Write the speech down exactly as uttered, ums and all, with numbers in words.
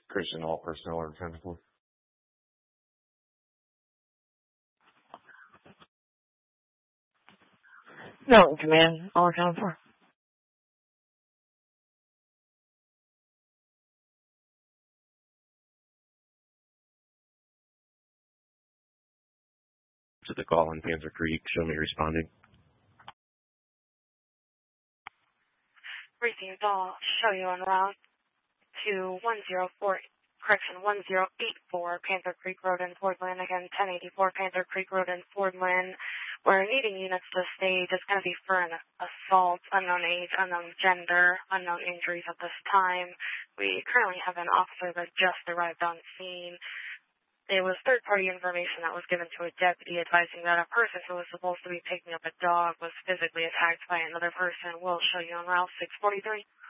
Christian, all personnel are ten four. No, command, all accounted for. To the call in Panther Creek, show me responding. Received, I'll show you on route to one zero four, correction, one zero eight four Panther Creek Road in Fordland. Again, ten eighty-four Panther Creek Road in Fordland. We're needing units to stage. It's going to be for an assault, unknown age, unknown gender, unknown injuries at this time. We currently have an officer that just arrived on scene. It was third-party information that was given to a deputy advising that a person who was supposed to be picking up a dog was physically attacked by another person. We'll show you on Route six forty-three.